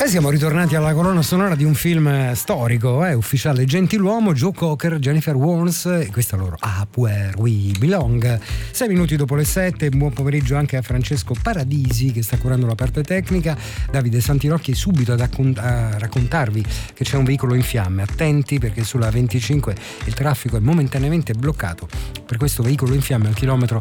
E siamo ritornati alla colonna sonora di un film storico, ufficiale Gentiluomo, Joe Cocker, Jennifer Warnes e questa loro Up Where We Belong. 6 minuti dopo le 7, buon pomeriggio anche a Francesco Paradisi che sta curando la parte tecnica. Davide Santirocchi è subito a raccontarvi che c'è un veicolo in fiamme. Attenti perché sulla 25 il traffico è momentaneamente bloccato per questo veicolo in fiamme al chilometro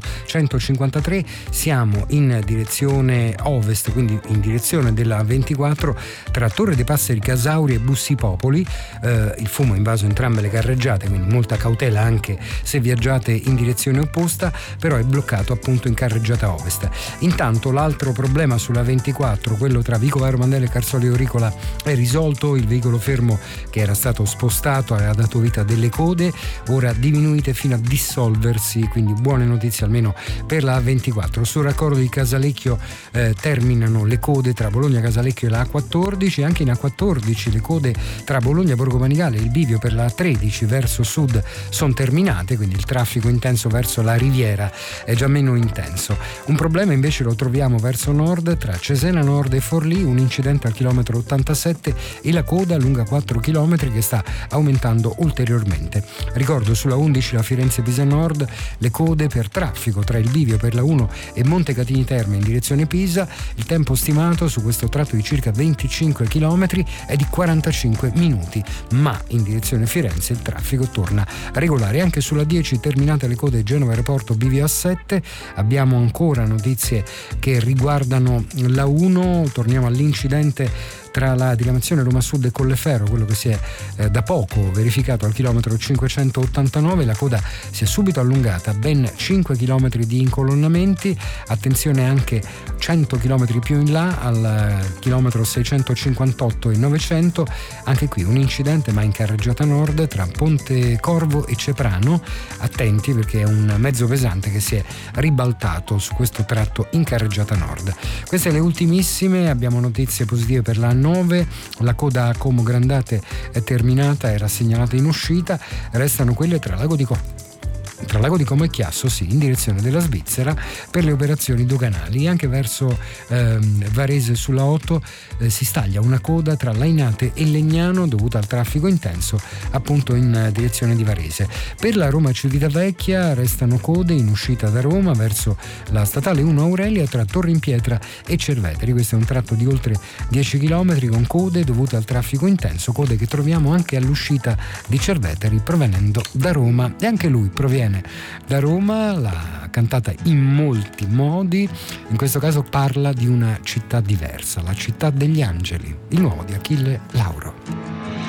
153. Siamo in direzione ovest, quindi in direzione della 24 tra Torre dei Passeri Casauri e Bussi Popoli. Il fumo ha invaso entrambe le carreggiate, quindi molta cautela anche se viaggiate in direzione opposta, però è bloccato appunto in carreggiata ovest. Intanto l'altro problema sulla 24, quello tra Vico Varo Mandello e Carsoli Auricola, è risolto. Il veicolo fermo che era stato spostato ha dato vita a delle code, ora diminuite fino a dissolversi, quindi buone notizie almeno per la 24. Sul raccordo di Casalecchio terminano le code tra Bologna Casalecchio e la A14. Anche in A14 le code tra Bologna e Borgo Panigale e il bivio per la A13 verso sud sono terminate, quindi il traffico intenso verso la Riviera è già meno intenso. Un problema invece lo troviamo verso nord tra Cesena Nord e Forlì, un incidente al chilometro 87 e la coda lunga 4 km che sta aumentando ulteriormente. Ricordo sulla 11 la Firenze-Pisa Nord le code per traffico tra il bivio per la 1 e Montecatini Terme in direzione Pisa. Il tempo stimato su questo tratto di circa 25 km è di 45 minuti, ma in direzione Firenze il traffico torna regolare. Anche sulla 10 terminate le code Genova Aeroporto bivio A7. Abbiamo ancora notizie che riguardano la 1, torniamo all'incidente tra la diramazione Roma Sud e Colleferro, quello che si è da poco verificato al chilometro 589. La coda si è subito allungata, ben 5 km di incolonnamenti. Attenzione anche 100 km più in là al chilometro 658 e 900, anche qui un incidente ma in carreggiata nord tra Ponte Corvo e Ceprano. Attenti perché è un mezzo pesante che si è ribaltato su questo tratto in carreggiata nord. Queste le ultimissime. Abbiamo notizie positive per la 9, la coda a Como Grandate è terminata, era segnalata in uscita. Restano quelle tra Lago di Como e Chiasso, in direzione della Svizzera per le operazioni doganali. Anche verso Varese sulla 8 si staglia una coda tra Lainate e Legnano dovuta al traffico intenso appunto in direzione di Varese. Per la Roma Civitavecchia restano code in uscita da Roma verso la statale 1 Aurelia tra Torre in Pietra e Cerveteri. Questo è un tratto di oltre 10 km con code dovute al traffico intenso, code che troviamo anche all'uscita di Cerveteri provenendo da Roma, e anche lui proviene da Roma. L'ha cantata in molti modi, in questo caso parla di una città diversa, la città degli angeli, il nuovo di Achille Lauro.